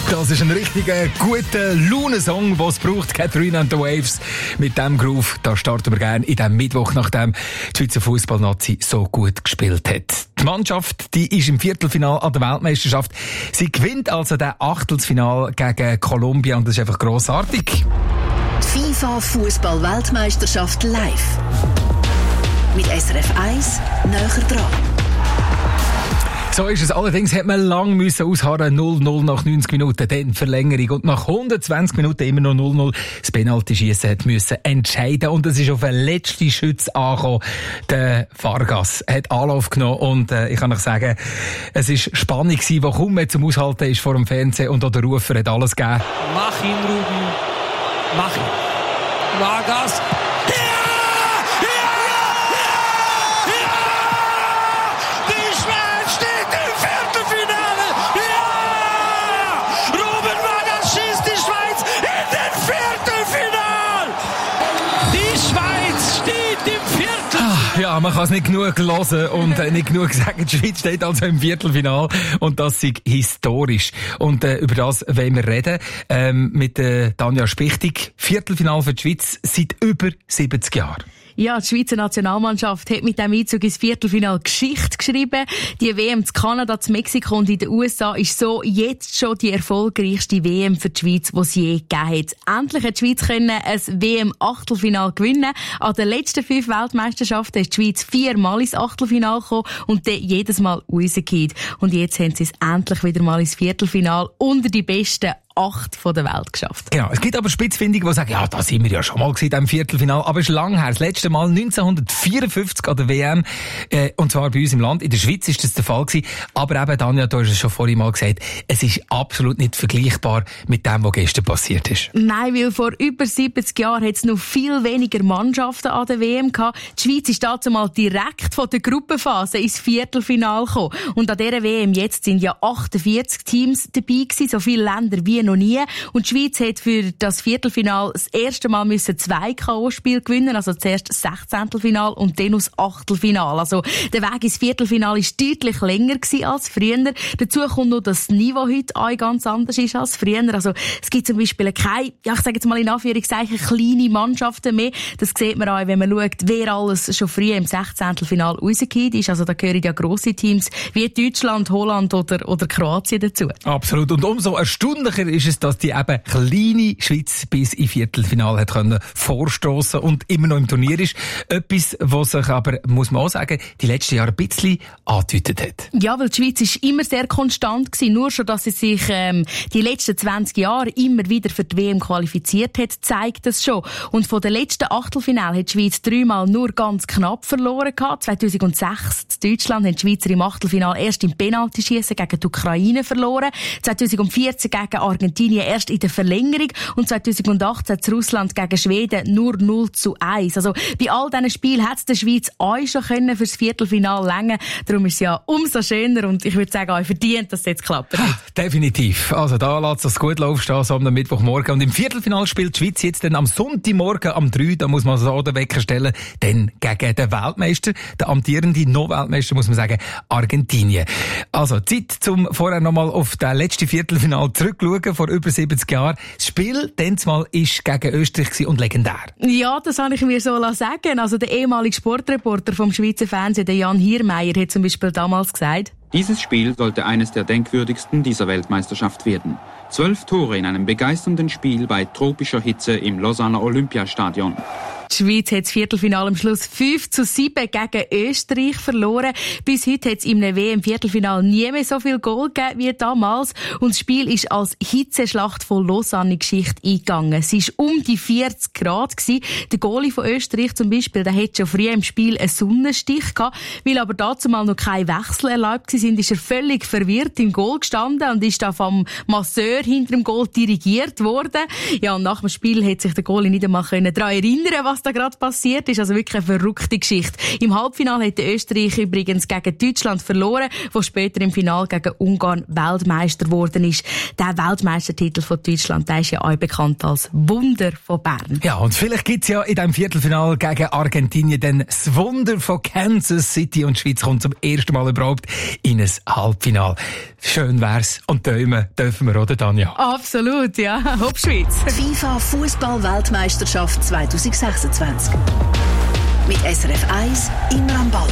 Das ist ein richtiger guter Laune-Song, den es braucht. Catherine and the Waves. Mit diesem Groove, da starten wir gerne in diesem Mittwoch, nachdem die Schweizer Fußballnazi so gut gespielt hat. Die Mannschaft, die ist im Viertelfinale an der Weltmeisterschaft. Sie gewinnt also das Achtelfinale gegen Kolumbien und das ist einfach grossartig. FIFA Fußball-Weltmeisterschaft live. Mit SRF 1 näher dran. So ist es. Allerdings hat man lang ausharren 0-0 nach 90 Minuten, dann Verlängerung und nach 120 Minuten immer noch 0-0. Das Penalty-Schiessen hat müssen entscheiden und es ist auf den letzten Schütz angekommen. Der Vargas hat Anlauf genommen und ich kann euch sagen, es ist Spannung gewesen, die kaum mehr zum Aushalten ist vor dem Fernsehen und auch der Rufer hat alles gegeben. Mach ihn, Ruben. Mach ihn. Vargas. Ja, man kann es nicht genug hören und nicht genug sagen. Die Schweiz steht also im Viertelfinale und das ist historisch. Und über das wollen wir reden mit Tanja Spichtig. Viertelfinale für die Schweiz seit über 70 Jahren. Ja, die Schweizer Nationalmannschaft hat mit dem Einzug ins Viertelfinale Geschichte geschrieben. Die WM in Kanada, in Mexiko und in den USA ist so jetzt schon die erfolgreichste WM für die Schweiz, die es je gegeben hat. Endlich hat die Schweiz können ein WM-Achtelfinale gewinnen. An den letzten 5 Weltmeisterschaften ist die Schweiz 4-mal ins Achtelfinale gekommen und dann jedes Mal rausgekommen. Und jetzt haben sie es endlich wieder mal ins Viertelfinale unter die besten 8 von der Welt geschafft. Genau. Es gibt aber Spitzfindige, die sagen, ja, da sind wir ja schon mal gewesen, im Viertelfinale. Aber es ist lang her. Das letzte Mal 1954 an der WM. Und zwar bei uns im Land. In der Schweiz ist das der Fall gewesen. Aber eben, Tanja, du hast es schon vorhin mal gesagt, es ist absolut nicht vergleichbar mit dem, was gestern passiert ist. Nein, weil vor über 70 Jahren hat es noch viel weniger Mannschaften an der WM gehabt. Die Schweiz ist dazu mal direkt von der Gruppenphase ins Viertelfinale gekommen. Und an dieser WM jetzt sind ja 48 Teams dabei gewesen, so viele Länder wie noch nie. Und die Schweiz hat für das Viertelfinale das erste Mal 2 K.O.-Spiele gewinnen, also zuerst das 16. und dann das Achtelfinale. Also der Weg ins Viertelfinale war deutlich länger gewesen als früher. Dazu kommt noch, dass das Niveau heute auch ganz anders ist als früher. Also es gibt zum Beispiel keine, ja ich sage jetzt mal in Anführungszeichen, kleine Mannschaften mehr. Das sieht man auch, wenn man schaut, wer alles schon früh im 16. Finale rausgekommen ist. Also da gehören ja grosse Teams wie Deutschland, Holland oder Kroatien dazu. Absolut. Und umso erstaunlicher ist es, dass die eben kleine Schweiz bis in Viertelfinale hat können vorstoßen und immer noch im Turnier ist. Etwas, was sich aber, muss man auch sagen, die letzten Jahre ein bisschen angedeutet hat. Ja, weil die Schweiz ist immer sehr konstant gewesen. Nur schon, dass sie sich die letzten 20 Jahre immer wieder für die WM qualifiziert hat, zeigt das schon. Und von den letzten Achtelfinale hat die Schweiz 3-mal nur ganz knapp verloren gehabt. 2006 in Deutschland haben die Schweizer im Achtelfinale erst im Penaltyschiessen gegen die Ukraine verloren. 2014 gegen Argentinien erst in der Verlängerung und 2018 zu Russland gegen Schweden nur 0-1. Also bei all diesen Spielen hat es der Schweiz auch schon können fürs Viertelfinale länger. Darum ist es ja umso schöner und ich würde sagen, auch verdient, dass es jetzt klappt. Definitiv. Also da lässt es gut aufstehen, so am Mittwochmorgen. Und im Viertelfinale spielt die Schweiz jetzt dann am Sonntagmorgen um 3, da muss man so den Wecker stellen, dann gegen den Weltmeister, der amtierende No-Weltmeister, muss man sagen, Argentinien. Also Zeit, zum vorher nochmal auf das letzte Viertelfinale zurückschauen, vor über 70 Jahren. Das Spiel, mal ist gegen Österreich und legendär. Ja, das habe ich mir so sagen. Also der ehemalige Sportreporter vom Schweizer Fernsehen, der Jan Hiermeier, hat zum Beispiel damals gesagt: Dieses Spiel sollte eines der denkwürdigsten dieser Weltmeisterschaft werden. 12 Tore in einem begeisternden Spiel bei tropischer Hitze im Lausanner Olympiastadion. Die Schweiz hat das Viertelfinale am Schluss 5-7 gegen Österreich verloren. Bis heute hat es im WM-Viertelfinale nie mehr so viel Goal gegeben wie damals. Und das Spiel ist als Hitzeschlacht von Lausanne in Geschichte eingegangen. Es war um die 40 Grad gewesen. Der Goalie von Österreich zum Beispiel, der hat schon früh im Spiel einen Sonnenstich gehabt. Weil aber dazu mal noch kein Wechsel erlaubt waren, ist er völlig verwirrt im Goal gestanden und ist da vom Masseur hinter dem Goal dirigiert worden. Ja, und nach dem Spiel hat sich der Goalie nicht einmal daran erinnern, was was da gerade passiert ist. Also wirklich eine verrückte Geschichte. Im Halbfinale hat Österreich übrigens gegen Deutschland verloren, wo später im Finale gegen Ungarn Weltmeister geworden ist. Der Weltmeistertitel von Deutschland, der ist ja auch bekannt als Wunder von Bern. Ja, und vielleicht gibt's ja in diesem Viertelfinale gegen Argentinien dann das Wunder von Kansas City und die Schweiz kommt zum ersten Mal überhaupt in ein Halbfinale. Schön wär's und träumen dürfen wir, oder Tanja? Absolut, ja. Hopp Schweiz. FIFA Fußball-Weltmeisterschaft 2026. Mit SRF 1 immer am Ball.